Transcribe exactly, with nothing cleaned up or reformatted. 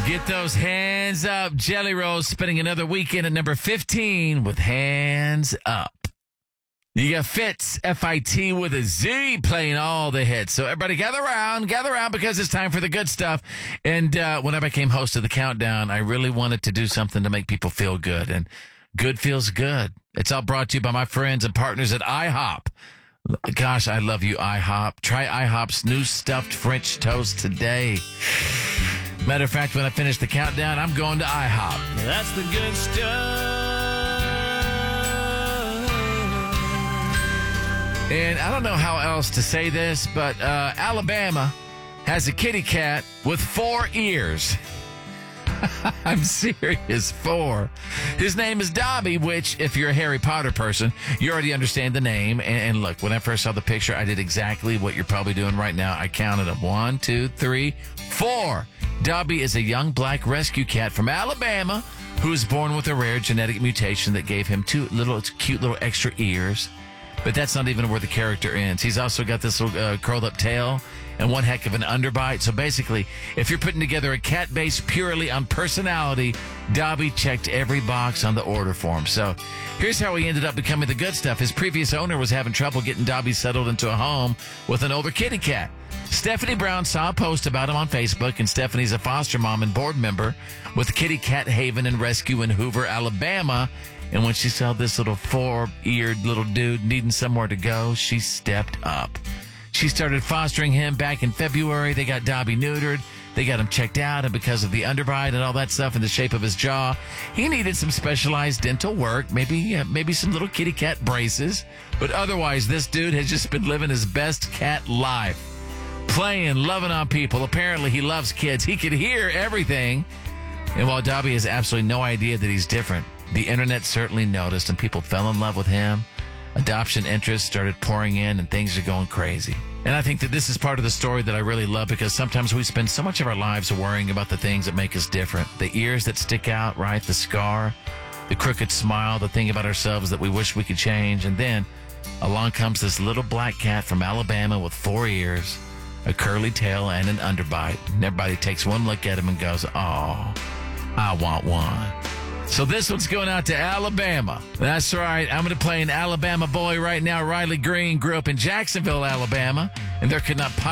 Get those hands up. Jelly Rolls spending another weekend at number fifteen with Hands Up. You got Fitz, F I T with a Z, playing all the hits. So everybody gather around, gather around because it's time for the good stuff. And uh, when I became host of the Countdown, I really wanted to do something to make people feel good. And good feels good. It's all brought to you by my friends and partners at IHOP. Gosh, I love you, IHOP. Try IHOP's new stuffed French toast today. Matter of fact, when I finish the Countdown, I'm going to IHOP. That's the good stuff. And I don't know how else to say this, but uh, Alabama has a kitty cat with four ears. I'm serious, four. His name is Dobby, which, if you're a Harry Potter person, you already understand the name. And, and look, when I first saw the picture, I did exactly what you're probably doing right now. I counted them. One, two, three, four. Dobby is a young black rescue cat from Alabama who was born with a rare genetic mutation that gave him two little, cute little extra ears. But that's not even where the character ends. He's also got this little uh, curled up tail and one heck of an underbite. So basically, if you're putting together a cat based purely on personality, Dobby checked every box on the order form. So here's how he ended up becoming the good stuff. His previous owner was having trouble getting Dobby settled into a home with an older kitty cat. Stephanie Brown saw a post about him on Facebook, and Stephanie's a foster mom and board member with Kitty Cat Haven and Rescue in Hoover, Alabama. And when she saw this little four-eared little dude needing somewhere to go, she stepped up. She started fostering him back in February. They got Dobby neutered. They got him checked out, and because of the underbite and all that stuff in the shape of his jaw, he needed some specialized dental work, maybe uh, maybe some little kitty cat braces. But otherwise, this dude has just been living his best cat life. Playing, loving on people. Apparently, he loves kids. He could hear everything. And while Dobby has absolutely no idea that he's different, the internet certainly noticed, and people fell in love with him. Adoption interest started pouring in, and things are going crazy. And I think that this is part of the story that I really love, because sometimes we spend so much of our lives worrying about the things that make us different. The ears that stick out, right? The scar, the crooked smile, the thing about ourselves that we wish we could change. And then along comes this little black cat from Alabama with four ears, a curly tail, and an underbite. And everybody takes one look at him and goes, oh, I want one. So this one's going out to Alabama. That's right. I'm going to play an Alabama boy right now. Riley Green grew up in Jacksonville, Alabama, and there could not possibly